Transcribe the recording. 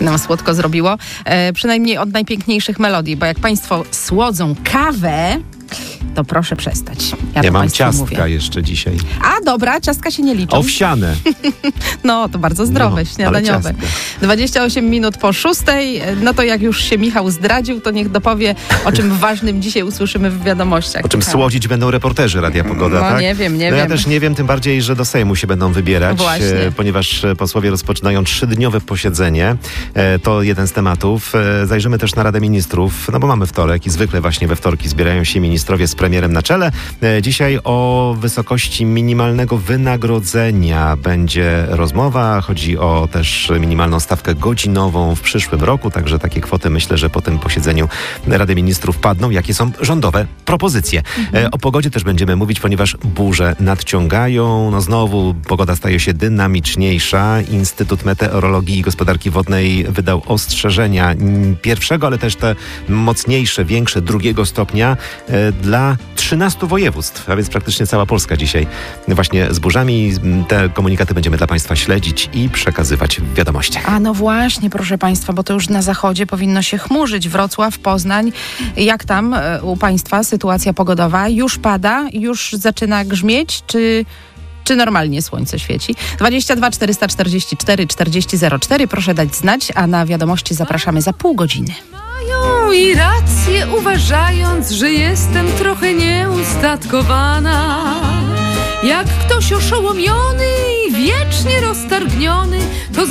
się nam słodko zrobiło. Przynajmniej od najpiękniejszych melodii, bo jak państwo słodzą kawę, to proszę przestać. Ja mam Państwu ciastka mówię. jeszcze dzisiaj. A dobra, ciastka się nie liczą. Owsiane. No, to bardzo zdrowe, śniadaniowe. ale ciastka. 28 minut po 6:00. No to jak już się Michał zdradził, to niech dopowie, o czym ważnym dzisiaj usłyszymy w wiadomościach. O czym słodzić będą reporterzy Radia Pogoda, No tak? nie wiem. Ja też nie wiem, tym bardziej, że do Sejmu się będą wybierać, Właśnie. ponieważ posłowie rozpoczynają 3-dniowe posiedzenie. To jeden z tematów. Zajrzymy też na Radę Ministrów, no bo mamy wtorek i zwykle właśnie we wtorki zbierają się ministrowie z premierem na czele. Dzisiaj o wysokości minimalnego wynagrodzenia będzie rozmowa. Chodzi o też minimalną stawkę godzinową w przyszłym roku, także takie kwoty myślę, że po tym posiedzeniu Rady Ministrów padną. Jakie są rządowe propozycje? O pogodzie też będziemy mówić, ponieważ burze nadciągają. No znowu pogoda staje się dynamiczniejsza. Instytut Meteorologii i Gospodarki Wodnej wydał ostrzeżenia pierwszego, ale też te mocniejsze, większe, 2 stopnia dla 13 województw, a więc praktycznie cała Polska dzisiaj właśnie z burzami. Te komunikaty będziemy dla Państwa śledzić i przekazywać w wiadomościach. A no właśnie, proszę Państwa, bo to już na zachodzie powinno się chmurzyć. Wrocław, Poznań. Jak tam u Państwa sytuacja pogodowa? Już pada? Już zaczyna grzmieć? Czy normalnie słońce świeci? 22 444 4004. Proszę dać znać, a na wiadomości zapraszamy za pół godziny. Mają i rację, uważając, że jestem trochę nieustatkowana. Jak ktoś oszołomiony i wiecznie roztargniony, to